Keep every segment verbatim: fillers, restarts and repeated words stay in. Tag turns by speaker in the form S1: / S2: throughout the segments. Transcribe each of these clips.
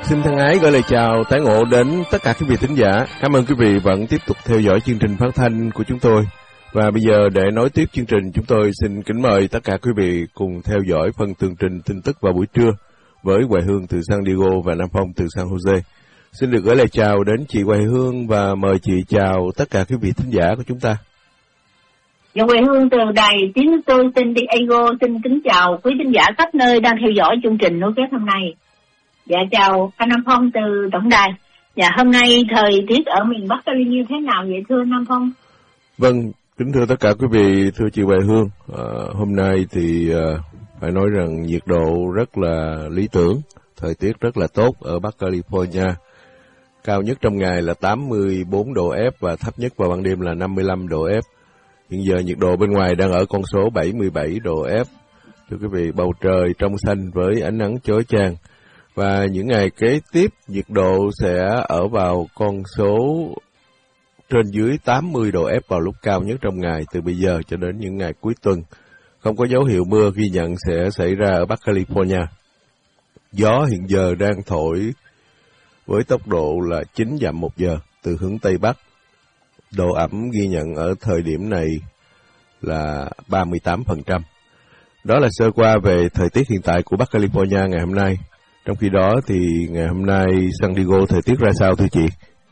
S1: Xin thân ái gửi lời chào tái ngộ đến tất cả quý vị thính giả. Cảm ơn quý vị vẫn tiếp tục theo dõi chương trình phát thanh của chúng tôi. Và bây giờ để nối tiếp chương trình, chúng tôi xin kính mời tất cả quý vị cùng theo dõi phần tường trình tin tức vào buổi trưa với Hoài Hương từ San Diego và Nam Phong từ San Jose. Xin được gửi lời chào đến chị Hoài Hương và mời chị chào tất cả quý vị thính giả của chúng ta.
S2: Dạ, Hoài Hương từ đài tiếng tôi xin Diego xin kính chào quý thính giả khắp nơi đang theo dõi chương trình nối kết hôm nay. Dạ chào anh Nam Phong từ tổng đài. Dạ hôm nay thời tiết ở miền Bắc Cali như thế nào vậy thưa Nam Phong?
S1: Vâng, kính thưa tất cả quý vị, thưa chị Hoài Hương, à, hôm nay thì à, phải nói rằng nhiệt độ rất là lý tưởng, thời tiết rất là tốt ở Bắc California. Cao nhất trong ngày là tám mươi bốn độ F và thấp nhất vào ban đêm là năm mươi lăm độ F. Hiện giờ nhiệt độ bên ngoài đang ở con số bảy mươi bảy độ F. Thưa quý vị, bầu trời trong xanh với ánh nắng chói chang. Và những ngày kế tiếp, nhiệt độ sẽ ở vào con số trên dưới tám mươi độ F vào lúc cao nhất trong ngày, từ bây giờ cho đến những ngày cuối tuần. Không có dấu hiệu mưa ghi nhận sẽ xảy ra ở Bắc California. Gió hiện giờ đang thổi với tốc độ là chín dặm một giờ từ hướng Tây Bắc. Độ ẩm ghi nhận ở thời điểm này là ba mươi tám phần trăm. Đó là sơ qua về thời tiết hiện tại của Bắc California ngày hôm nay. Trong khi đó thì ngày hôm nay San Diego thời tiết ra sao thưa chị?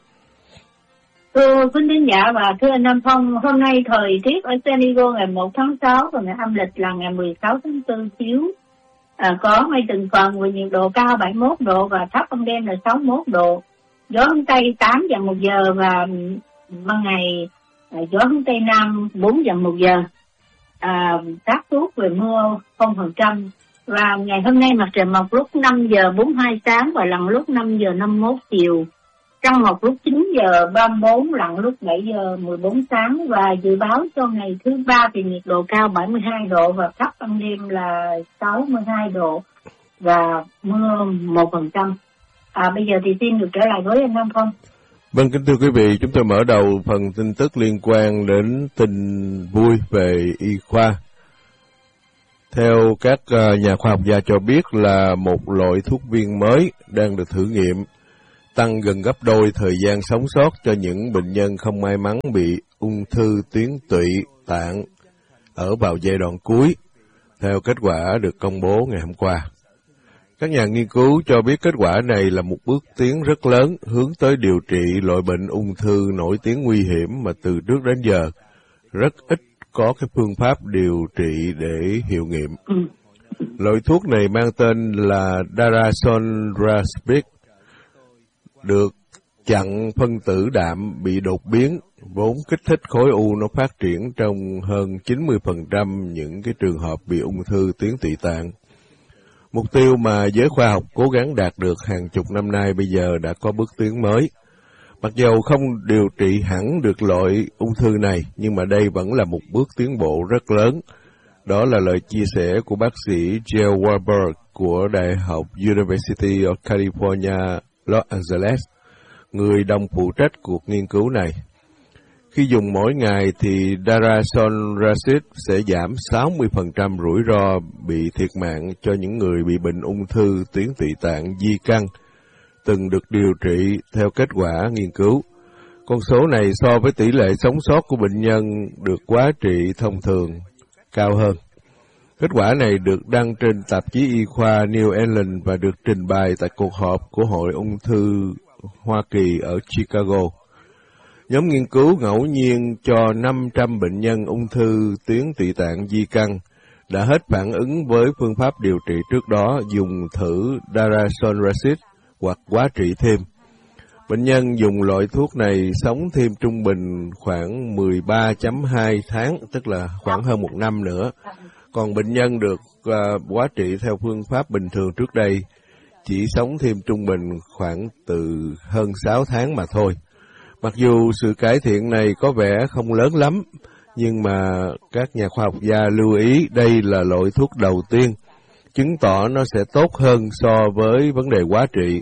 S2: Thưa quý khán giả và thưa anh Nam Phong, hôm nay thời tiết ở San Diego ngày một tháng sáu và ngày âm lịch là ngày mười sáu tháng tư chiếu. À, có mây từng phần và nhiệt độ cao bảy mươi mốt độ và thấp ban đêm là sáu mươi mốt độ. Gió hướng Tây tám dặm một giờ và ban ngày à, gió hướng Tây Nam bốn dặm một giờ. À, xác suất về mưa không phần trăm. Và ngày hôm nay mặt trời mọc lúc năm giờ bốn mươi hai sáng và lặn lúc năm giờ năm mươi mốt chiều. Trăng mọc lúc chín giờ ba mươi bốn, lặn lúc bảy giờ mười bốn sáng. Và dự báo cho ngày thứ ba thì nhiệt độ cao bảy mươi hai độ và thấp ban đêm là sáu mươi hai độ và mưa một phần trăm. À, bây giờ thì xin được trở lại với anh Nam Phong.
S1: Vâng, kính thưa quý vị, chúng tôi mở đầu phần tin tức liên quan đến tin vui về y khoa. Theo các nhà khoa học gia cho biết là một loại thuốc viên mới đang được thử nghiệm tăng gần gấp đôi thời gian sống sót cho những bệnh nhân không may mắn bị ung thư tuyến tụy tạng ở vào giai đoạn cuối, theo kết quả được công bố ngày hôm qua. Các nhà nghiên cứu cho biết kết quả này là một bước tiến rất lớn hướng tới điều trị loại bệnh ung thư nổi tiếng nguy hiểm mà từ trước đến giờ rất ít có cái phương pháp điều trị để hiệu nghiệm. Loại thuốc này mang tên là Daraxonrasib, được chặn phân tử đạm bị đột biến, vốn kích thích khối u nó phát triển trong hơn chín mươi phần trăm những cái trường hợp bị ung thư tuyến tụy tạng. Mục tiêu mà giới khoa học cố gắng đạt được hàng chục năm nay bây giờ đã có bước tiến mới. Mặc dầu không điều trị hẳn được loại ung thư này, nhưng mà đây vẫn là một bước tiến bộ rất lớn. Đó là lời chia sẻ của bác sĩ Jill Warburg của Đại học University of California, Los Angeles, người đồng phụ trách cuộc nghiên cứu này. Khi dùng mỗi ngày thì Daraxonrasib sẽ giảm sáu mươi phần trăm rủi ro bị thiệt mạng cho những người bị bệnh ung thư tuyến tụy tạng di căn từng được điều trị theo kết quả nghiên cứu. Con số này so với tỷ lệ sống sót của bệnh nhân được hóa trị thông thường cao hơn. Kết quả này được đăng trên tạp chí y khoa New England và được trình bày tại cuộc họp của Hội ung thư Hoa Kỳ ở Chicago. Nhóm nghiên cứu ngẫu nhiên cho năm trăm bệnh nhân ung thư tuyến tụy tạng di căn đã hết phản ứng với phương pháp điều trị trước đó dùng thử Daraxonrasib hoặc hóa trị thêm. Bệnh nhân dùng loại thuốc này sống thêm trung bình khoảng mười ba phẩy hai tháng, tức là khoảng hơn một năm nữa. Còn bệnh nhân được uh, hóa trị theo phương pháp bình thường trước đây chỉ sống thêm trung bình khoảng từ hơn sáu tháng mà thôi. Mặc dù sự cải thiện này có vẻ không lớn lắm, nhưng mà các nhà khoa học gia lưu ý đây là loại thuốc đầu tiên, chứng tỏ nó sẽ tốt hơn so với vấn đề hóa trị.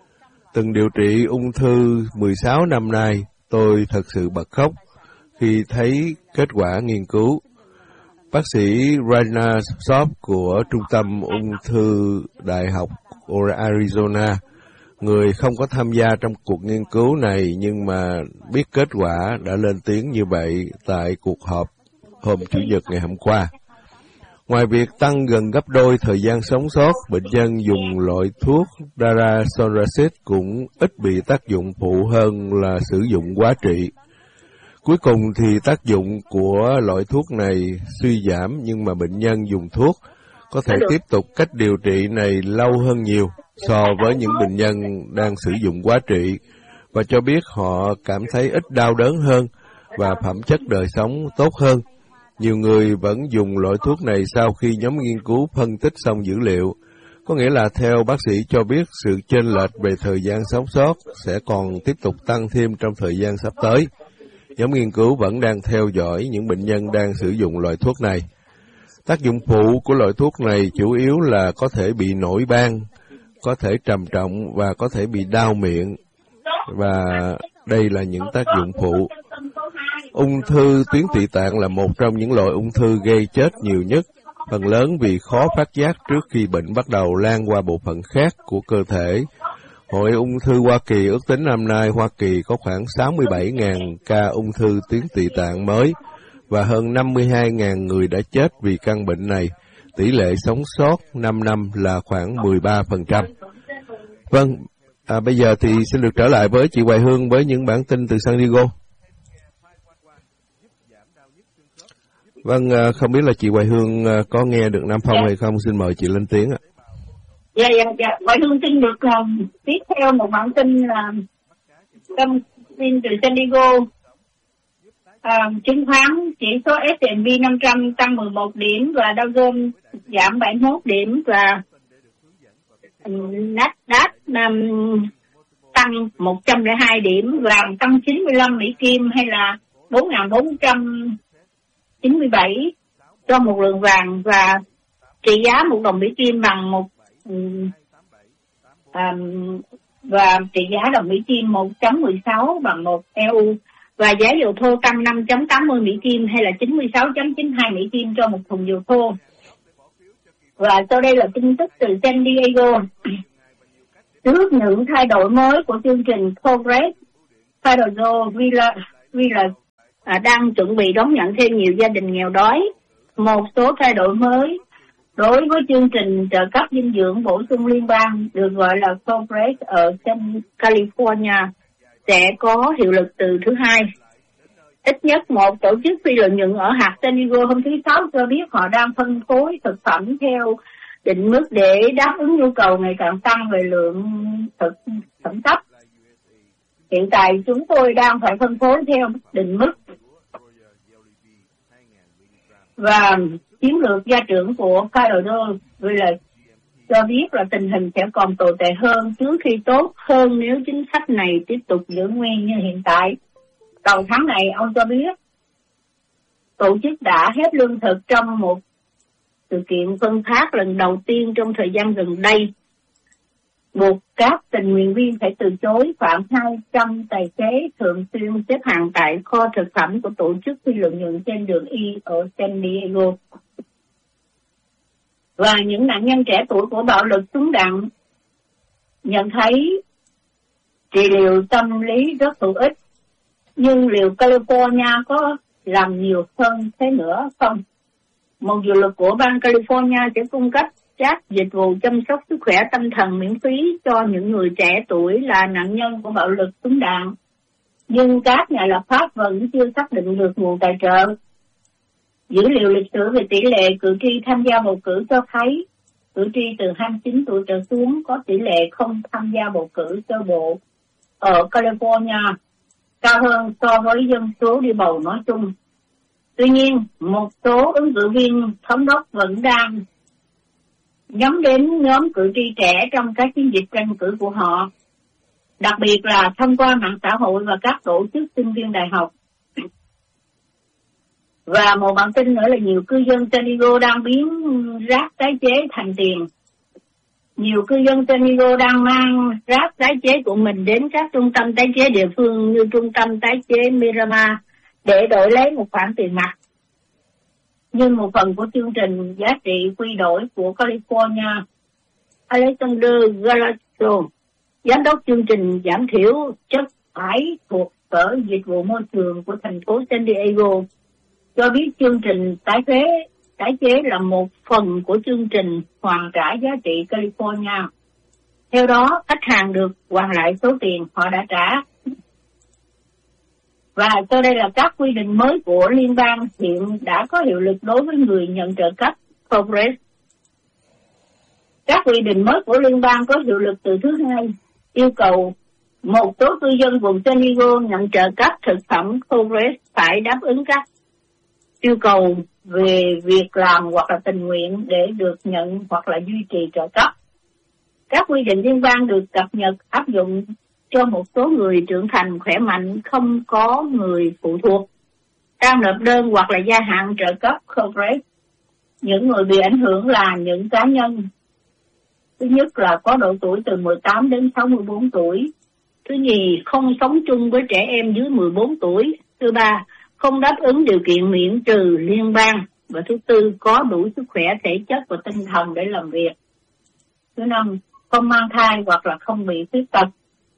S1: Từng điều trị ung thư mười sáu năm nay, tôi thật sự bật khóc khi thấy kết quả nghiên cứu. Bác sĩ Raina Shop của Trung tâm Ung thư Đại học Arizona, người không có tham gia trong cuộc nghiên cứu này nhưng mà biết kết quả đã lên tiếng như vậy tại cuộc họp hôm Chủ nhật ngày hôm qua. Ngoài việc tăng gần gấp đôi thời gian sống sót, bệnh nhân dùng loại thuốc daraxonrasib cũng ít bị tác dụng phụ hơn là sử dụng hóa trị. Cuối cùng thì tác dụng của loại thuốc này suy giảm, nhưng mà bệnh nhân dùng thuốc có thể tiếp tục cách điều trị này lâu hơn nhiều so với những bệnh nhân đang sử dụng hóa trị, và cho biết họ cảm thấy ít đau đớn hơn và phẩm chất đời sống tốt hơn. Nhiều người vẫn dùng loại thuốc này sau khi nhóm nghiên cứu phân tích xong dữ liệu. Có nghĩa là theo bác sĩ cho biết, sự chênh lệch về thời gian sống sót sẽ còn tiếp tục tăng thêm trong thời gian sắp tới. Nhóm nghiên cứu vẫn đang theo dõi những bệnh nhân đang sử dụng loại thuốc này. Tác dụng phụ của loại thuốc này chủ yếu là có thể bị nổi ban, có thể trầm trọng và có thể bị đau miệng. Và đây là những tác dụng phụ. Ung thư tuyến tụy tạng là một trong những loại ung thư gây chết nhiều nhất, phần lớn vì khó phát giác trước khi bệnh bắt đầu lan qua bộ phận khác của cơ thể. Hội ung thư Hoa Kỳ ước tính năm nay Hoa Kỳ có khoảng sáu mươi bảy nghìn ca ung thư tuyến tụy tạng mới và hơn năm mươi hai nghìn người đã chết vì căn bệnh này. Tỷ lệ sống sót năm năm là khoảng mười ba phần trăm. Vâng, à, bây giờ thì xin được trở lại với chị Hoài Hương với những bản tin từ San Diego. Vâng, không biết là chị Hoài Hương có nghe được Nam Phong dạ. hay không? Xin mời chị lên tiếng ạ.
S2: Dạ, dạ, dạ. Hoài Hương xin được uh, tiếp theo một bản tin là thông tin từ San Diego. Uh, chứng khoán chỉ số S and P năm trăm tăng mười một điểm và Dow Jones giảm bảy mươi mốt điểm và Nasdaq um, tăng một trăm lẻ hai điểm, vàng tăng chín mươi lăm Mỹ Kim hay là bốn nghìn bốn trăm chín mươi bảy cho một lượng vàng, và trị giá một đồng Mỹ Kim bằng một um, um, và trị giá đồng Mỹ Kim một chấm mười sáu bằng một e u, và giá dầu thô tăng năm chấm tám mươi Mỹ Kim hay là chín mươi sáu chấm chín hai Mỹ Kim cho một thùng dầu thô. Và sau đây là tin tức từ San Diego. Trước những thay đổi mới của chương trình Progress, Federal Village à, đang chuẩn bị đón nhận thêm nhiều gia đình nghèo đói. Một số thay đổi mới đối với chương trình trợ cấp dinh dưỡng bổ sung liên bang được gọi là Progress ở California sẽ có hiệu lực từ thứ Hai. Ít nhất một tổ chức phi lợi nhuận ở hạt San Diego hôm thứ Sáu cho biết họ đang phân phối thực phẩm theo định mức để đáp ứng nhu cầu ngày càng tăng về lượng thực phẩm thấp. Hiện tại chúng tôi đang phải phân phối theo định mức. Và chiến lược gia trưởng của Federal Village cho biết là tình hình sẽ còn tồi tệ hơn trước khi tốt hơn nếu chính sách này tiếp tục giữ nguyên như hiện tại. Đầu tháng này, ông cho biết tổ chức đã hết lương thực trong một sự kiện phân phát lần đầu tiên trong thời gian gần đây, buộc các tình nguyện viên phải từ chối. Khoảng hai trăm tài xế thường xuyên xếp hàng tại kho thực phẩm của tổ chức phi lợi nhuận trên đường Y ở San Diego. Và những nạn nhân trẻ tuổi của bạo lực súng đạn nhận thấy trị liệu tâm lý rất hữu ích, nhưng liệu California có làm nhiều hơn thế nữa không? Một dự luật của bang California sẽ cung cấp các dịch vụ chăm sóc sức khỏe tâm thần miễn phí cho những người trẻ tuổi là nạn nhân của bạo lực súng đạn, nhưng các nhà lập pháp vẫn chưa xác định được nguồn tài trợ. Dữ liệu lịch sử về tỷ lệ cử tri tham gia bầu cử cho thấy cử tri từ hai mươi chín tuổi trở xuống có tỷ lệ không tham gia bầu cử sơ bộ ở California cao hơn so với dân số đi bầu nói chung. Tuy nhiên, một số ứng cử viên thống đốc vẫn đang nhắm đến nhóm cử tri trẻ trong các chiến dịch tranh cử của họ, đặc biệt là thông qua mạng xã hội và các tổ chức sinh viên đại học. Và một bản tin nữa là nhiều cư dân San Diego đang biến rác tái chế thành tiền. Nhiều cư dân San Diego đang mang rác tái chế của mình đến các trung tâm tái chế địa phương như trung tâm tái chế Miramar để đổi lấy một khoản tiền mặt. Như một phần của chương trình giá trị quy đổi của California, Alexander Galasso, giám đốc chương trình giảm thiểu chất thải thuộc Sở Dịch vụ Môi trường của thành phố San Diego, cho biết chương trình tái chế, tái chế là một phần của chương trình hoàn trả giá trị California. Theo đó, khách hàng được hoàn lại số tiền họ đã trả. Và sau đây là các quy định mới của liên bang hiện đã có hiệu lực đối với người nhận trợ cấp corporate. Các quy định mới của liên bang có hiệu lực từ thứ Hai, yêu cầu một số cư dân vùng San Diego nhận trợ cấp thực phẩm corporate phải đáp ứng các yêu cầu về việc làm hoặc là tình nguyện để được nhận hoặc là duy trì trợ cấp. Các quy định liên bang được cập nhật áp dụng cho một số người trưởng thành khỏe mạnh không có người phụ thuộc đang nộp đơn hoặc là gia hạn trợ cấp corporate. Những người bị ảnh hưởng là những cá nhân. Thứ nhất là có độ tuổi từ mười tám đến sáu mươi bốn tuổi. Thứ nhì, không sống chung với trẻ em dưới mười bốn tuổi. Thứ ba, không đáp ứng điều kiện miễn trừ liên bang. Và thứ tư, có đủ sức khỏe thể chất và tinh thần để làm việc. Thứ năm, không mang thai hoặc là không bị khuyết tật.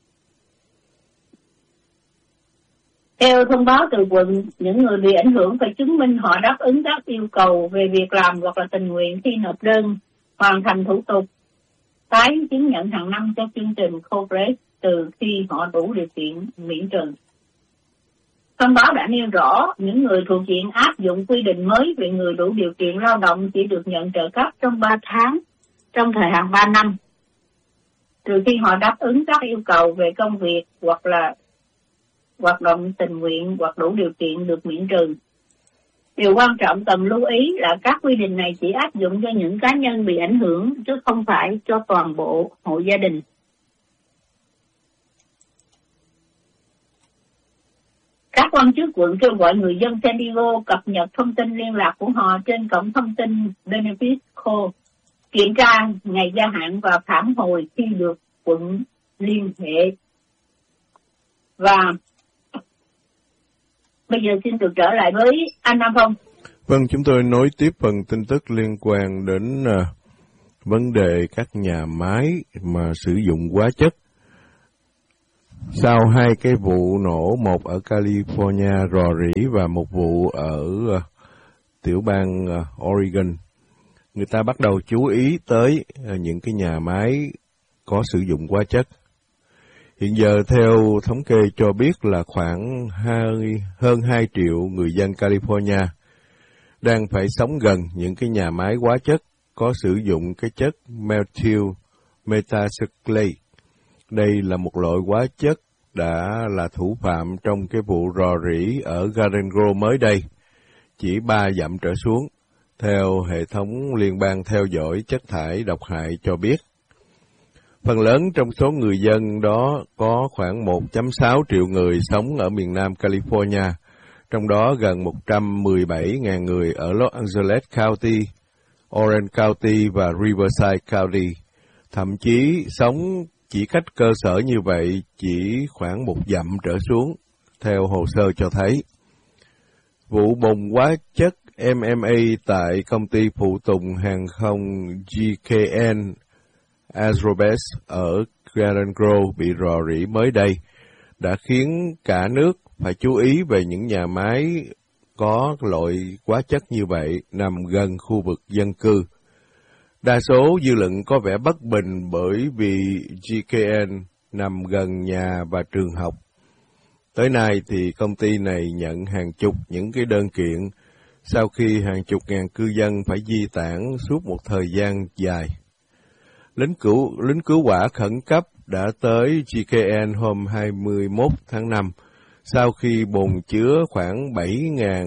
S2: Theo thông báo từ quận, những người bị ảnh hưởng phải chứng minh họ đáp ứng các yêu cầu về việc làm hoặc là tình nguyện khi nộp đơn, hoàn thành thủ tục tái chứng nhận hàng năm cho chương trình corporate từ khi họ đủ điều kiện miễn trừ. Thông báo đã nêu rõ những người thuộc diện áp dụng quy định mới về người đủ điều kiện lao động chỉ được nhận trợ cấp trong ba tháng trong thời hạn ba năm, trừ khi họ đáp ứng các yêu cầu về công việc hoặc là hoạt động tình nguyện hoặc đủ điều kiện được miễn trừ. Điều quan trọng cần lưu ý là các quy định này chỉ áp dụng cho những cá nhân bị ảnh hưởng chứ không phải cho toàn bộ hộ gia đình. Các quan chức quận kêu gọi người dân San Diego cập nhật thông tin liên lạc của họ trên cổng thông tin Benefit Call, kiểm tra ngày gia hạn và phản hồi khi được quận liên hệ. Và bây giờ xin được trở lại với anh Nam Phong.
S1: Vâng, chúng tôi nối tiếp phần tin tức liên quan đến uh, vấn đề các nhà máy mà sử dụng hóa chất. Sau hai cái vụ nổ, một ở California rò rỉ và một vụ ở uh, tiểu bang uh, Oregon, người ta bắt đầu chú ý tới uh, những cái nhà máy có sử dụng hóa chất. Hiện giờ theo thống kê cho biết là khoảng hai, hơn hai triệu người dân California đang phải sống gần những cái nhà máy hóa chất có sử dụng cái chất methyl methacrylate. Đây là một loại hóa chất đã là thủ phạm trong cái vụ rò rỉ ở Garden Grove mới đây, chỉ ba dặm trở xuống, theo hệ thống liên bang theo dõi chất thải độc hại cho biết. Phần lớn trong số người dân đó có khoảng một phẩy sáu triệu người sống ở miền nam California, trong đó gần một trăm mười bảy nghìn người ở Los Angeles County, Orange County và Riverside County. Thậm chí sống chỉ cách cơ sở như vậy chỉ khoảng một dặm trở xuống, theo hồ sơ cho thấy. Vụ bùng hóa chất em em a tại công ty phụ tùng hàng không G K N Aerospace ở Garden Grove bị rò rỉ mới đây đã khiến cả nước phải chú ý về những nhà máy có loại hóa chất như vậy nằm gần khu vực dân cư. Đa số dư luận có vẻ bất bình bởi vì G K N nằm gần nhà và trường học. Tới nay thì công ty này nhận hàng chục những cái đơn kiện sau khi hàng chục ngàn cư dân phải di tản suốt một thời gian dài. Lính cứu, lính cứu hỏa khẩn cấp đã tới G K N hôm hai mươi mốt tháng năm, sau khi bồn chứa khoảng bảy nghìn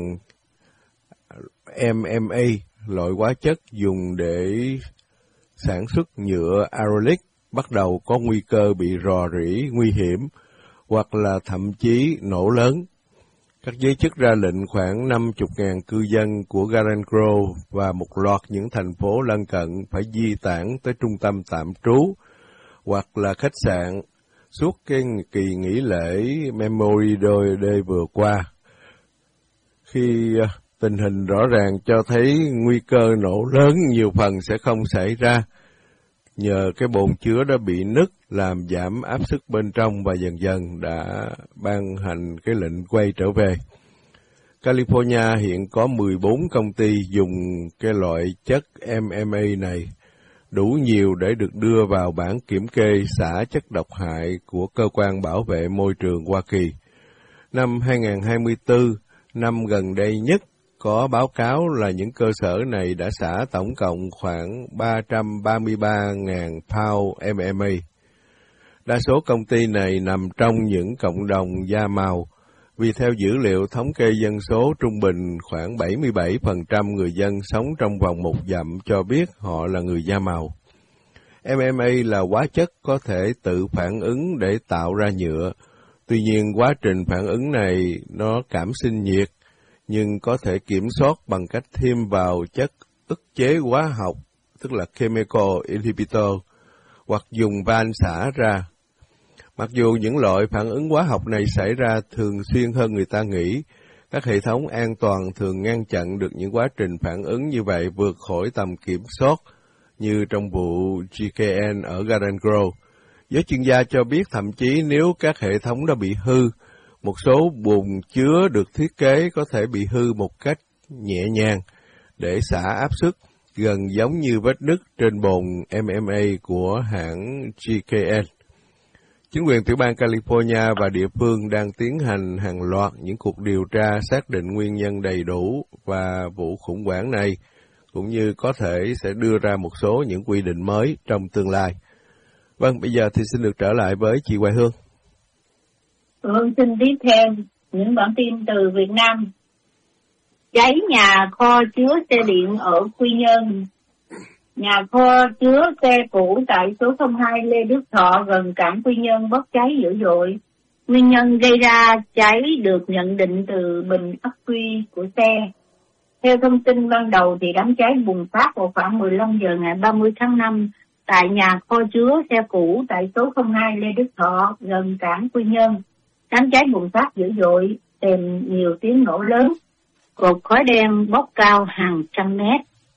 S1: em em a, loại hóa chất dùng để sản xuất nhựa acrylic, bắt đầu có nguy cơ bị rò rỉ nguy hiểm hoặc là thậm chí nổ lớn. Các giới chức ra lệnh khoảng năm mươi nghìn cư dân của Garden Grove và một loạt những thành phố lân cận phải di tản tới trung tâm tạm trú hoặc là khách sạn suốt cái kỳ nghỉ lễ Memorial Day vừa qua. Khi tình hình rõ ràng cho thấy nguy cơ nổ lớn nhiều phần sẽ không xảy ra, nhờ cái bồn chứa đã bị nứt làm giảm áp suất bên trong và dần dần đã ban hành cái lệnh quay trở về. California hiện có mười bốn công ty dùng cái loại chất em em a này, đủ nhiều để được đưa vào bảng kiểm kê xả chất độc hại của Cơ quan Bảo vệ Môi trường Hoa Kỳ. Năm hai không hai tư, năm gần đây nhất, có báo cáo là những cơ sở này đã xả tổng cộng khoảng ba trăm ba mươi ba nghìn pound em em a. Đa số công ty này nằm trong những cộng đồng da màu, vì theo dữ liệu thống kê dân số trung bình khoảng bảy mươi bảy phần trăm người dân sống trong vòng một dặm cho biết họ là người da màu. em em a là hóa chất có thể tự phản ứng để tạo ra nhựa. Tuy nhiên, quá trình phản ứng này nó cảm sinh nhiệt, nhưng có thể kiểm soát bằng cách thêm vào chất ức chế hóa học, tức là chemical inhibitor, hoặc dùng van xả ra. Mặc dù những loại phản ứng hóa học này xảy ra thường xuyên hơn người ta nghĩ, các hệ thống an toàn thường ngăn chặn được những quá trình phản ứng như vậy vượt khỏi tầm kiểm soát, như trong vụ giê ca en ở Garden Grove. Giới chuyên gia cho biết thậm chí nếu các hệ thống đã bị hư, một số bồn chứa được thiết kế có thể bị hư một cách nhẹ nhàng để xả áp suất, gần giống như vết nứt trên bồn em em a của hãng giê ca en. Chính quyền tiểu bang California và địa phương đang tiến hành hàng loạt những cuộc điều tra xác định nguyên nhân đầy đủ và vụ khủng hoảng này, cũng như có thể sẽ đưa ra một số những quy định mới trong tương lai. Vâng, bây giờ thì xin được trở lại với chị Hoài Hương.
S2: Hương xin tiếp theo những bản tin từ Việt Nam. Cháy nhà kho chứa xe điện ở Quy Nhơn. Nhà kho chứa xe cũ tại số không hai Lê Đức Thọ gần cảng Quy Nhơn bốc cháy dữ dội. Nguyên nhân gây ra cháy được nhận định từ bình ắc quy của xe. Theo thông tin ban đầu thì đám cháy bùng phát vào khoảng mười lăm giờ ngày ba mươi tháng năm tại nhà kho chứa xe cũ tại số không hai Lê Đức Thọ gần cảng Quy Nhơn. Đám cháy bùng phát dữ dội, kèm nhiều tiếng nổ lớn, cột khói đen bốc cao hàng trăm mét.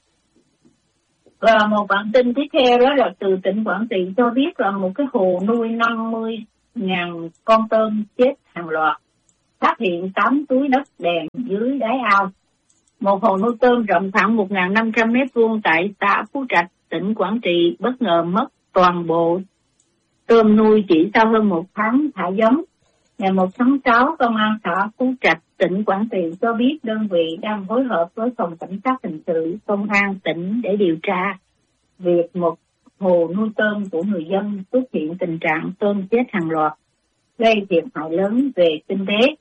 S2: Và một bản tin tiếp theo đó là từ tỉnh Quảng Trị cho biết là một cái hồ nuôi năm mươi nghìn con tôm chết hàng loạt, phát hiện tám túi đất đèn dưới đáy ao. Một hồ nuôi tôm rộng khoảng một nghìn năm trăm mét vuông tại xã Phú Trạch, tỉnh Quảng Trị bất ngờ mất toàn bộ tôm nuôi chỉ sau hơn một tháng thả giống. Ngày một tháng sáu, Công an xã Phú Trạch, tỉnh Quảng Trị cho biết đơn vị đang phối hợp với Phòng Cảnh sát Hình sự Công an tỉnh để điều tra việc một hồ nuôi tôm của người dân xuất hiện tình trạng tôm chết hàng loạt, gây thiệt hại lớn về kinh tế.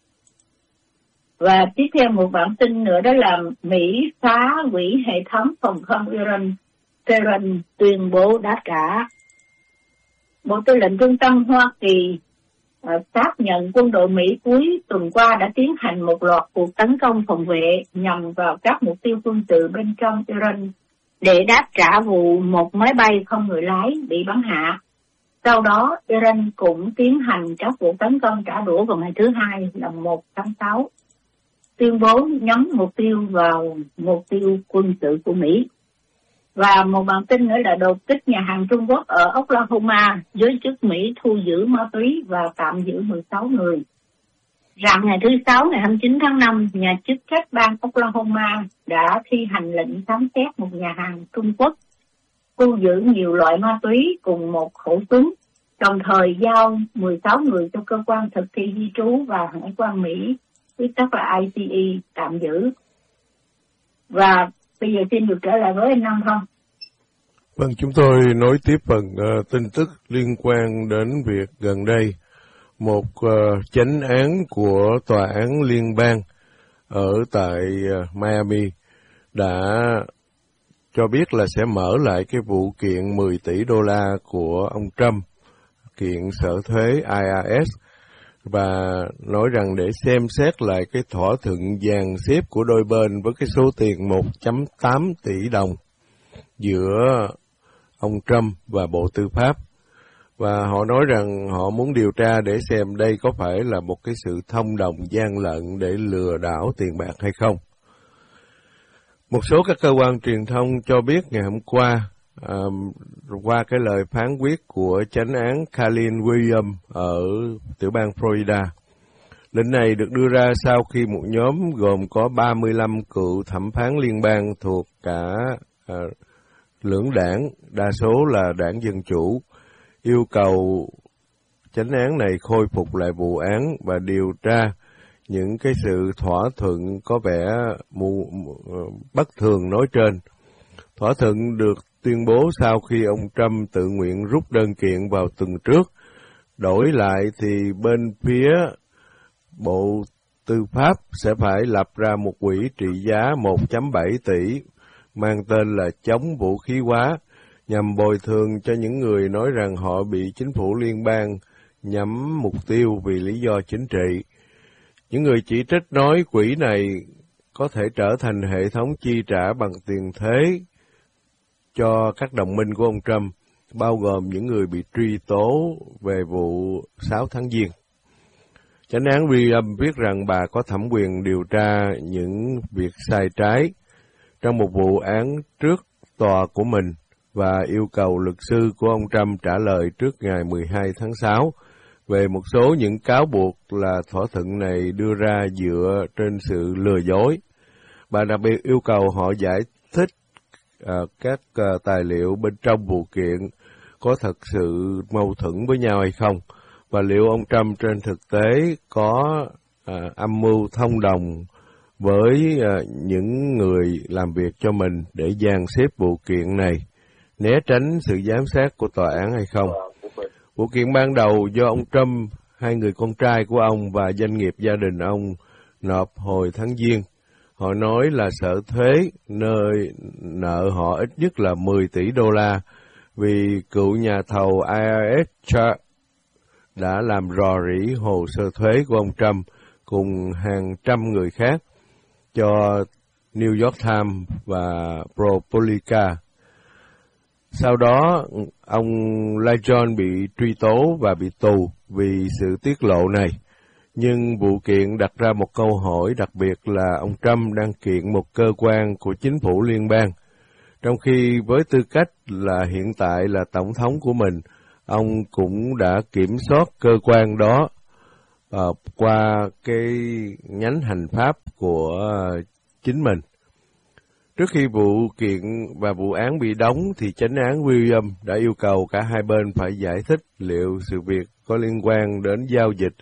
S2: Và tiếp theo một bản tin nữa đó là Mỹ phá hủy hệ thống phòng không Iran, Tehran tuyên bố đáp trả. Bộ Tư lệnh Trung tâm Hoa Kỳ uh, xác nhận quân đội Mỹ cuối tuần qua đã tiến hành một loạt cuộc tấn công phòng vệ nhằm vào các mục tiêu quân sự bên trong Iran để đáp trả vụ một máy bay không người lái bị bắn hạ. Sau đó, Iran cũng tiến hành các vụ tấn công trả đũa vào ngày thứ hai là một tháng sáu, tuyên bố nhắm mục tiêu vào mục tiêu quân sự của Mỹ. Và một bản tin nữa là đột kích nhà hàng Trung Quốc ở Oklahoma, giới chức Mỹ thu giữ ma túy và tạm giữ mười sáu người. Rạng ngày thứ Sáu, ngày hai mươi chín tháng năm, nhà chức trách bang Oklahoma đã thi hành lệnh khám xét một nhà hàng Trung Quốc, thu giữ nhiều loại ma túy cùng một khẩu súng, đồng thời giao mười sáu người cho cơ quan thực thi di trú và hải quan Mỹ, viết tắt là i xê e, tạm giữ. Và bây giờ xin được trở lại với anh Nam Phong.
S1: Vâng, chúng tôi nối tiếp phần uh, tin tức liên quan đến việc gần đây một uh, chánh án của tòa án liên bang ở tại uh, Miami đã cho biết là sẽ mở lại cái vụ kiện mười tỷ đô la của ông Trump, kiện sở thuế i rờ ét, và nói rằng để xem xét lại cái thỏa thuận dàn xếp của đôi bên với cái số tiền một phẩy tám tỷ đồng giữa ông Trump và Bộ Tư pháp. Và họ nói rằng họ muốn điều tra để xem đây có phải là một cái sự thông đồng gian lận để lừa đảo tiền bạc hay không. Một số các cơ quan truyền thông cho biết ngày hôm qua, um, qua cái lời phán quyết của chánh án Calvin Williams ở tiểu bang Florida. Lệnh này được đưa ra sau khi một nhóm gồm có ba mươi lăm cựu thẩm phán liên bang thuộc cả uh, lưỡng đảng, đa số là đảng Dân Chủ, yêu cầu chánh án này khôi phục lại vụ án và điều tra những cái sự thỏa thuận có vẻ mù, bất thường nói trên. Thỏa thuận được tuyên bố sau khi ông Trump tự nguyện rút đơn kiện vào tuần trước. Đổi lại thì bên phía Bộ Tư pháp sẽ phải lập ra một quỹ trị giá một phẩy bảy tỷ mang tên là chống vũ khí hóa, nhằm bồi thường cho những người nói rằng họ bị chính phủ liên bang nhắm mục tiêu vì lý do chính trị. Những người chỉ trích nói quỹ này có thể trở thành hệ thống chi trả bằng tiền thế cho các đồng minh của ông Trump, bao gồm những người bị truy tố về vụ sáu tháng Giêng. Chánh án Williams viết rằng bà có thẩm quyền điều tra những việc sai trái trong một vụ án trước tòa của mình và yêu cầu luật sư của ông Trump trả lời trước ngày mười hai tháng sáu về một số những cáo buộc là thỏa thuận này đưa ra dựa trên sự lừa dối. Bà đặc biệt yêu cầu họ giải thích uh, các uh, tài liệu bên trong vụ kiện có thật sự mâu thuẫn với nhau hay không, và liệu ông Trump trên thực tế có uh, âm mưu thông đồng với uh, những người làm việc cho mình để dàn xếp vụ kiện này, né tránh sự giám sát của tòa án hay không. Vụ kiện ban đầu do ông Trump, hai người con trai của ông và doanh nghiệp gia đình ông nộp hồi tháng Giêng. Họ nói là sợ thuế nơi nợ họ ít nhất là mười tỷ đô la vì cựu nhà thầu I R S đã làm rò rỉ hồ sơ thuế của ông Trump cùng hàng trăm người khác cho New York Times và ProPublica. Sau đó, ông Lai John bị truy tố và bị tù vì sự tiết lộ này. Nhưng vụ kiện đặt ra một câu hỏi đặc biệt là ông Trump đang kiện một cơ quan của chính phủ liên bang, trong khi với tư cách là hiện tại là tổng thống của mình, ông cũng đã kiểm soát cơ quan đó uh, qua cái nhánh hành pháp của uh, chính mình. Trước khi vụ kiện và vụ án bị đóng thì chánh án Williams đã yêu cầu cả hai bên phải giải thích liệu sự việc có liên quan đến giao dịch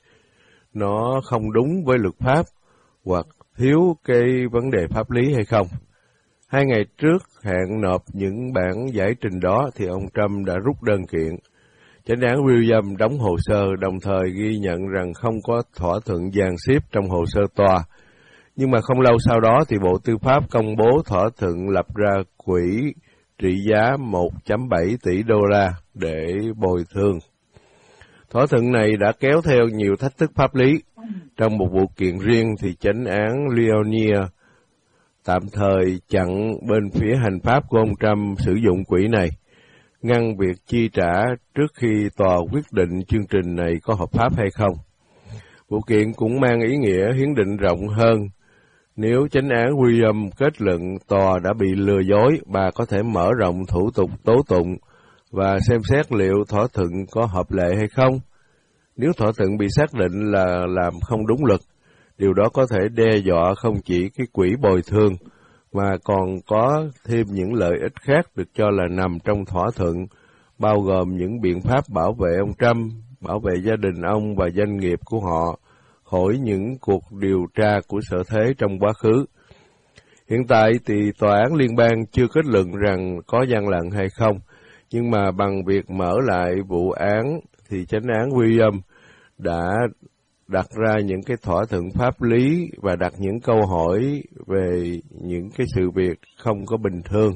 S1: nó không đúng với luật pháp hoặc thiếu cái vấn đề pháp lý hay không. Hai ngày trước hẹn nộp những bản giải trình đó thì ông Trump đã rút đơn kiện. Chánh án Williams đóng hồ sơ, đồng thời ghi nhận rằng không có thỏa thuận dàn xếp trong hồ sơ tòa. Nhưng mà không lâu sau đó thì Bộ Tư pháp công bố thỏa thuận lập ra quỹ trị giá một phẩy bảy tỷ đô la để bồi thường. Thỏa thuận này đã kéo theo nhiều thách thức pháp lý. Trong một vụ kiện riêng thì chánh án Leonier tạm thời chặn bên phía hành pháp của ông Trump sử dụng quỹ này, ngăn việc chi trả trước khi tòa quyết định chương trình này có hợp pháp hay không. Vụ kiện cũng mang ý nghĩa hiến định rộng hơn. Nếu chánh án Williams kết luận tòa đã bị lừa dối, bà có thể mở rộng thủ tục tố tụng và xem xét liệu thỏa thuận có hợp lệ hay không. Nếu thỏa thuận bị xác định là làm không đúng luật, điều đó có thể đe dọa không chỉ cái quỹ bồi thường, mà còn có thêm những lợi ích khác được cho là nằm trong thỏa thuận, bao gồm những biện pháp bảo vệ ông Trump, bảo vệ gia đình ông và doanh nghiệp của họ khỏi những cuộc điều tra của sở thuế trong quá khứ. Hiện tại thì tòa án liên bang chưa kết luận rằng có gian lận hay không, nhưng mà bằng việc mở lại vụ án thì chánh án Williams đã đặt ra những cái thỏa thuận pháp lý và đặt những câu hỏi về những cái sự việc không có bình thường,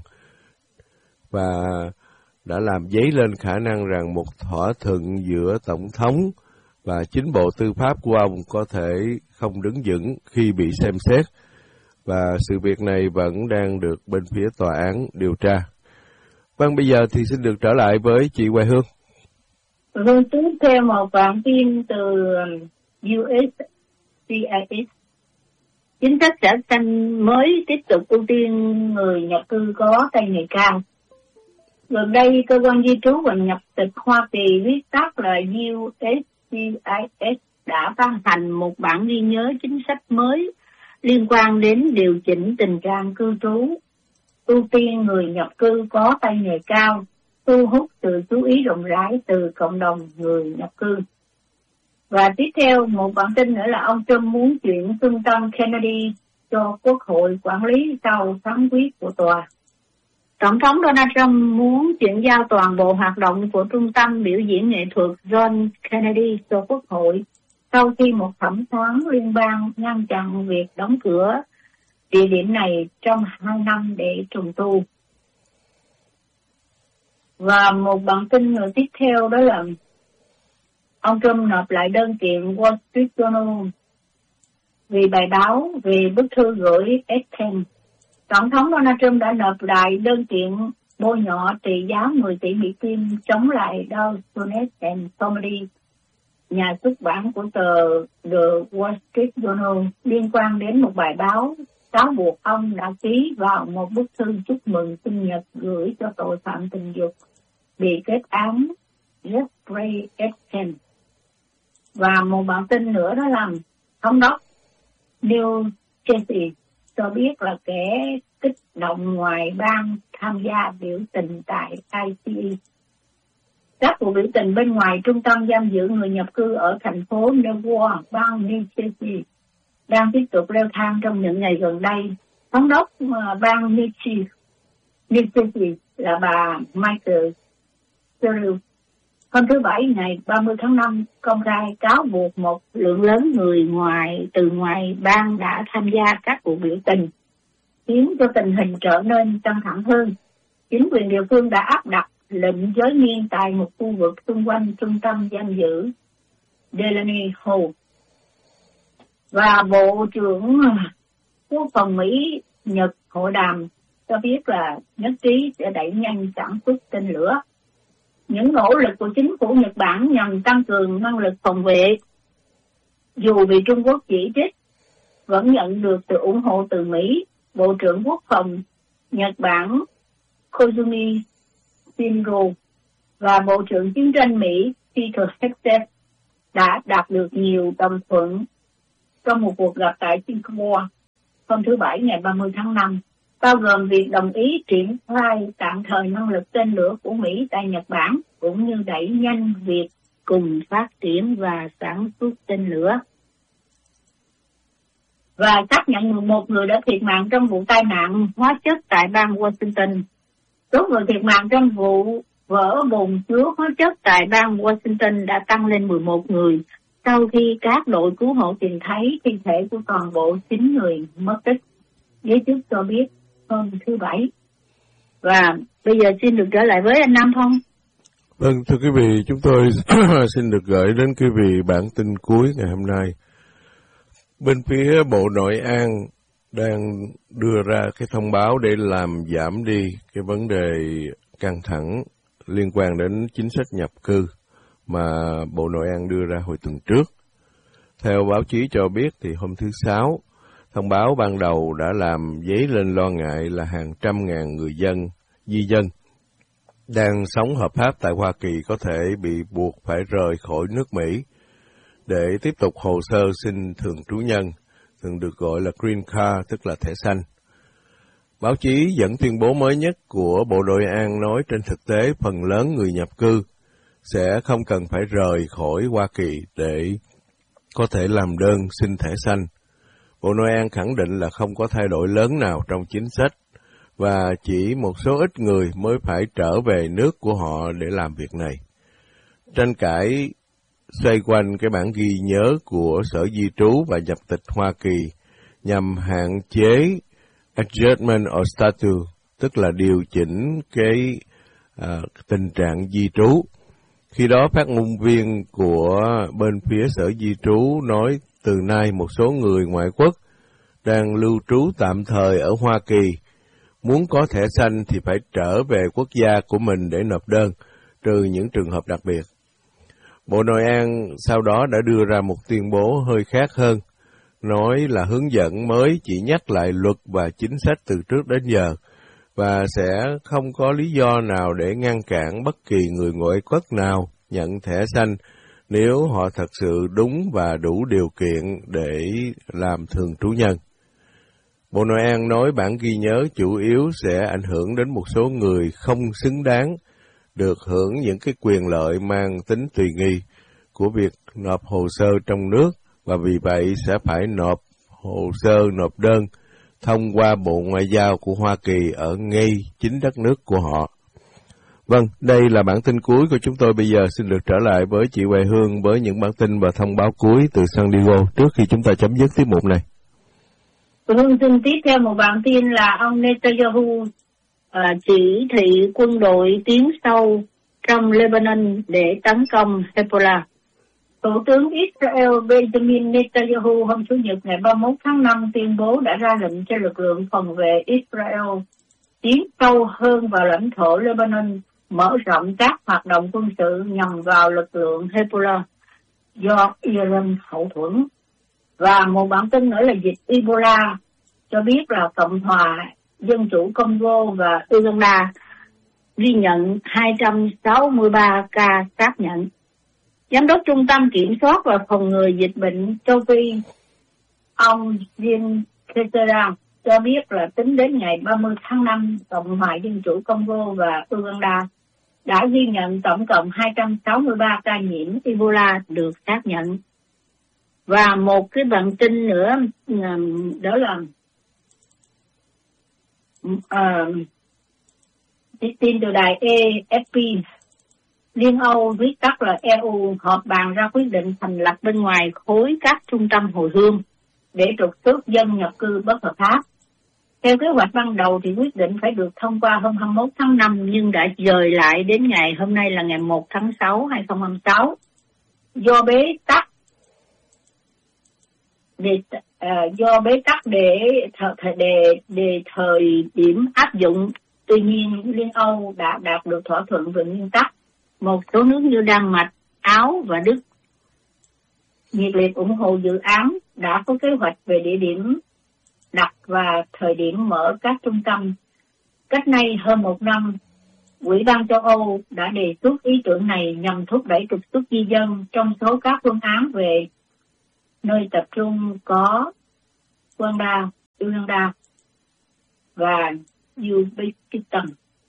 S1: và đã làm dấy lên khả năng rằng một thỏa thuận giữa Tổng thống và chính Bộ Tư pháp của ông có thể không đứng vững khi bị xem xét, và sự việc này vẫn đang được bên phía tòa án điều tra. Vâng, bây giờ thì xin được trở lại với chị Hoài Hương.
S2: Vâng, tiếp theo một bản tin từ U S C I S. Chính sách trả xanh mới tiếp tục ưu tiên người nhập cư có tay nghề cao. Gần đây, Cơ quan Di trú và Nhập tịch Hoa Kỳ, viết tắt là U S C I S, đã ban hành một bản ghi nhớ chính sách mới liên quan đến điều chỉnh tình trạng cư trú, ưu tiên người nhập cư có tay nghề cao, thu hút sự chú ý rộng rãi từ cộng đồng người nhập cư. Và tiếp theo, một bản tin nữa là ông Trump muốn chuyển trung tâm Kennedy cho Quốc hội quản lý sau phán quyết của tòa. Tổng thống Donald Trump muốn chuyển giao toàn bộ hoạt động của trung tâm biểu diễn nghệ thuật John Kennedy cho Quốc hội sau khi một thẩm phán liên bang ngăn chặn việc đóng cửa địa điểm này trong hai năm để trùng tu. Và một bản tin nữa tiếp theo đó là ông Trump nộp lại đơn kiện Wall Street Journal vì bài báo về bức thư gửi Epstein. Tổng thống Donald Trump đã nộp lại đơn kiện bôi nhọ trị giá mười tỷ Mỹ Kim chống lại Dow Jones and Company, nhà xuất bản của tờ The Wall Street Journal, liên quan đến một bài báo cáo buộc ông đã ký vào một bức thư chúc mừng sinh nhật gửi cho tội phạm tình dục bị kết án Jeffrey Epstein. Và một bản tin nữa đó là thống đốc New Jersey cho biết là kẻ kích động ngoài bang tham gia biểu tình tại I C E. Các cuộc biểu tình bên ngoài trung tâm giam giữ người nhập cư ở thành phố Newark, bang New Jersey đang tiếp tục leo thang trong những ngày gần đây. Thống đốc bang New Jersey, New Jersey là bà Michael Sherrill hôm thứ Bảy ngày ba mươi tháng năm công khai cáo buộc một lượng lớn người ngoài từ ngoài bang đã tham gia các cuộc biểu tình, khiến cho tình hình trở nên căng thẳng hơn. Chính quyền địa phương đã áp đặt lệnh giới nghiêm tại một khu vực xung quanh trung tâm giam giữ Delaney Hall. Và Bộ trưởng Quốc phòng Mỹ Nhật hội đàm cho biết là nhất trí sẽ đẩy nhanh sản xuất tên lửa. Những nỗ lực của chính phủ Nhật Bản nhằm tăng cường năng lực phòng vệ, dù bị Trung Quốc chỉ trích, vẫn nhận được sự ủng hộ từ Mỹ. Bộ trưởng Quốc phòng Nhật Bản Koizumi Shinro và Bộ trưởng Chiến tranh Mỹ Peter Hegseth đã đạt được nhiều đồng thuận trong một cuộc gặp tại Singapore hôm thứ Bảy ngày ba mươi tháng năm, bao gồm việc đồng ý triển khai tạm thời năng lực tên lửa của Mỹ tại Nhật Bản, cũng như đẩy nhanh việc cùng phát triển và sản xuất tên lửa. Và xác nhận mười một người đã thiệt mạng trong vụ tai nạn hóa chất tại bang Washington. Số người thiệt mạng trong vụ vỡ bồn chứa hóa chất tại bang Washington đã tăng lên mười một người, sau khi các đội cứu hộ tìm thấy thi thể của toàn bộ chín người mất tích, giới chức cho biết hôm thứ Bảy. Và bây giờ xin được trở lại với anh Nam Phong.
S1: Vâng, thưa quý vị, chúng tôi xin được gửi đến quý vị bản tin cuối ngày hôm nay. Bên phía Bộ Nội an đang đưa ra cái thông báo để làm giảm đi cái vấn đề căng thẳng liên quan đến chính sách nhập cư mà Bộ Nội an đưa ra hồi tuần trước. Theo báo chí cho biết thì hôm thứ Sáu, thông báo ban đầu đã làm dấy lên lo ngại là hàng trăm ngàn người dân, di dân, đang sống hợp pháp tại Hoa Kỳ có thể bị buộc phải rời khỏi nước Mỹ để tiếp tục hồ sơ xin thường trú nhân, thường được gọi là Green Card, tức là thẻ xanh. Báo chí dẫn tuyên bố mới nhất của Bộ Nội an nói trên thực tế phần lớn người nhập cư sẽ không cần phải rời khỏi Hoa Kỳ để có thể làm đơn xin thẻ xanh. Bộ Nội an khẳng định là không có thay đổi lớn nào trong chính sách và chỉ một số ít người mới phải trở về nước của họ để làm việc này. Tranh cãi xoay quanh cái bản ghi nhớ của Sở Di trú và Nhập tịch Hoa Kỳ nhằm hạn chế adjustment of status, tức là điều chỉnh cái à, tình trạng di trú. Khi đó phát ngôn viên của bên phía Sở Di trú nói từ nay một số người ngoại quốc đang lưu trú tạm thời ở Hoa Kỳ muốn có thẻ xanh thì phải trở về quốc gia của mình để nộp đơn, trừ những trường hợp đặc biệt. Bộ Nội an sau đó đã đưa ra một tuyên bố hơi khác hơn, nói là hướng dẫn mới chỉ nhắc lại luật và chính sách từ trước đến giờ, và sẽ không có lý do nào để ngăn cản bất kỳ người ngoại quốc nào nhận thẻ xanh nếu họ thật sự đúng và đủ điều kiện để làm thường trú nhân. Bộ Nội an nói bản ghi nhớ chủ yếu sẽ ảnh hưởng đến một số người không xứng đáng được hưởng những cái quyền lợi mang tính tùy nghi của việc nộp hồ sơ trong nước, và vì vậy sẽ phải nộp hồ sơ, nộp đơn thông qua Bộ Ngoại giao của Hoa Kỳ ở ngay chính đất nước của họ. Vâng, đây là bản tin cuối của chúng tôi. Bây giờ xin được trở lại với chị Hoài Hương với những bản tin và thông báo cuối từ San Diego trước khi chúng ta chấm dứt tiết mục này.
S2: Hương xin tiếp theo một bản tin là ông Netanyahu uh, chỉ thị quân đội tiến sâu trong Lebanon để tấn công Hezbollah. Thủ tướng Israel Benjamin Netanyahu hôm Chủ nhật ngày ba mươi mốt tháng năm tuyên bố đã ra lệnh cho lực lượng phòng vệ Israel tiến sâu hơn vào lãnh thổ Lebanon, mở rộng các hoạt động quân sự nhằm vào lực lượng Hezbollah do Iran hậu thuẫn. Và một bản tin nữa là dịch Ebola cho biết là Cộng hòa Dân chủ Congo và Uganda ghi nhận hai trăm sáu mươi ba ca xác nhận. Giám đốc Trung tâm Kiểm soát và Phòng ngừa Dịch bệnh châu Phi, ông Jean Kesera, cho biết là tính đến ngày ba mươi tháng năm, Cộng hòa Dân chủ Congo và Uganda đã ghi nhận tổng cộng hai trăm sáu mươi ba ca nhiễm Ebola được xác nhận. Và một cái bản tin nữa đó là uh, tin từ đài A F P, Liên Âu viết tắt là E U họp bàn ra quyết định thành lập bên ngoài khối các trung tâm hồi hương để trục xuất dân nhập cư bất hợp pháp. Theo kế hoạch ban đầu thì quyết định phải được thông qua hôm hai mươi mốt tháng năm nhưng đã dời lại đến ngày hôm nay là ngày một tháng sáu hai nghìn không trăm hai mươi sáu do bế tắc để uh, do bế tắc để thời để, để thời điểm áp dụng. Tuy nhiên Liên Âu đã đạt được thỏa thuận về nguyên tắc. Một số nước như Đan Mạch, Áo và Đức nhiệt liệt ủng hộ dự án, đã có kế hoạch về địa điểm đặt và thời điểm mở các trung tâm. Cách nay hơn một năm, Ủy ban châu Âu đã đề xuất ý tưởng này nhằm thúc đẩy trục xuất di dân. Trong số các phương án về nơi tập trung có Rwanda, Uganda và Uzbekistan.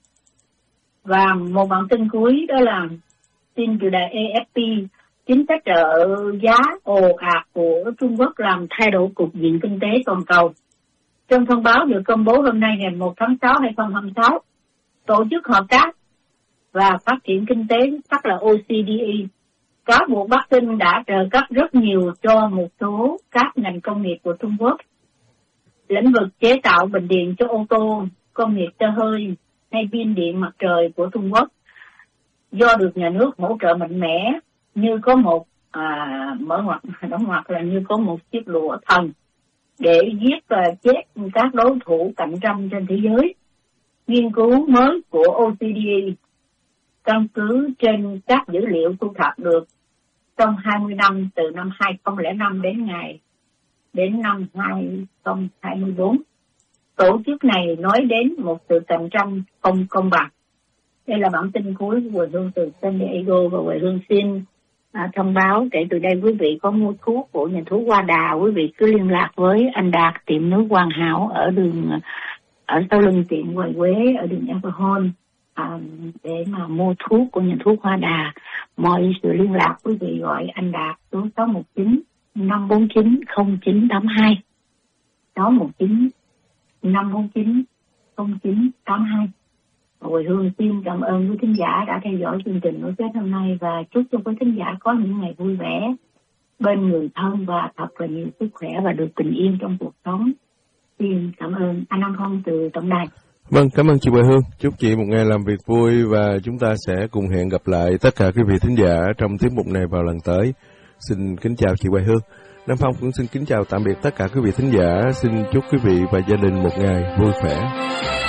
S2: Và một bản tin cuối đó là tin từ đài A F P, chính sách trợ giá ồ ạt của Trung Quốc làm thay đổi cục diện kinh tế toàn cầu. Trong thông báo được công bố hôm nay ngày một tháng sáu hai nghìn không trăm hai mươi sáu, Tổ chức Hợp tác và Phát triển Kinh tế, tức là O C D E, cáo buộc Bắc Kinh đã trợ cấp rất nhiều cho một số các ngành công nghiệp của Trung Quốc. Lĩnh vực chế tạo bình điện cho ô tô, công nghiệp xe hơi hay pin điện mặt trời của Trung Quốc do được nhà nước hỗ trợ mạnh mẽ, như có một à, mở ngoặt đóng ngoặt là như có một chiếc lụa thần để giết và chết các đối thủ cạnh tranh trên thế giới. Nghiên cứu mới của O C D E căn cứ trên các dữ liệu thu thập được trong hai mươi năm từ năm hai nghìn không trăm lẻ năm đến ngày đến năm hai nghìn không trăm hai mươi tư. Tổ chức này nói đến một sự cạnh tranh không công bằng. Đây là bản tin cuối của Huệ Hương từ San Diego, và Huệ Hương xin à, thông báo kể từ đây quý vị có mua thuốc của nhà thuốc Hoa Đà, quý vị cứ liên lạc với anh Đạt tiệm nước Hoàn Hảo ở đường ở sau lưng tiệm Hoài Quế ở đường Everhall à, để mà mua thuốc của nhà thuốc Hoa Đà. Mọi sự liên lạc quý vị gọi anh Đạt số sáu một chín năm bốn chín không chín tám hai, sáu một chín năm bốn chín không chín tám hai. Hồi Hương xin cảm ơn quý thính giả đã theo dõi chương trình Nối Kết hôm nay, và chúc cho quý thính giả có những ngày vui vẻ bên người thân và thật là nhiều sức khỏe và được bình yên trong cuộc sống. Xin cảm ơn anh Nam Phong từ tổng đài.
S1: Vâng, cảm ơn chị Huệ Hương. Chúc chị một ngày làm việc vui, và chúng ta sẽ cùng hẹn gặp lại tất cả quý vị thính giả trong tiết mục này vào lần tới. Xin kính chào chị Huệ Hương. Nam Phong cũng xin kính chào tạm biệt tất cả quý vị thính giả. Xin chúc quý vị và gia đình một ngày vui khỏe.